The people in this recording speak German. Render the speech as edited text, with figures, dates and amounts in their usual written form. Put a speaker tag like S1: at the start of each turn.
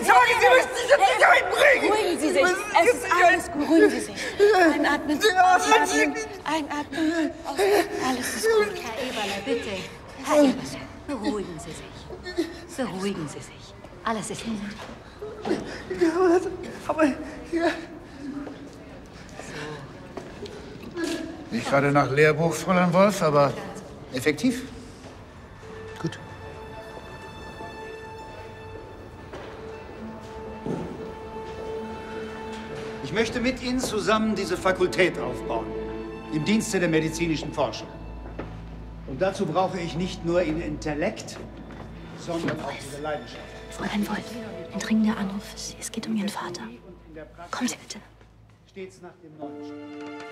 S1: sagen, Sie müssen sich in Sicherheit bringen!
S2: Beruhigen Sie sich. Es ist alles gut. Beruhigen Sie sich. Einatmen, ausatmen, einatmen. Alles ist gut.
S3: Herr Eberle, bitte. Herr Eberle, beruhigen Sie sich. Beruhigen Sie sich. Alles ist gut.
S1: Aber ja.
S4: Nicht gerade nach Lehrbuch, Fräulein Wolf, aber effektiv. Gut.
S5: Ich möchte mit Ihnen zusammen diese Fakultät aufbauen, im Dienste der medizinischen Forschung. Und dazu brauche ich nicht nur Ihren Intellekt, sondern auch Ihre Leidenschaft.
S6: Fräulein Wolf, ein dringender Anruf für Sie. Es geht um Ihren Vater. Kommen Sie bitte.
S5: Stets nach dem Neuen.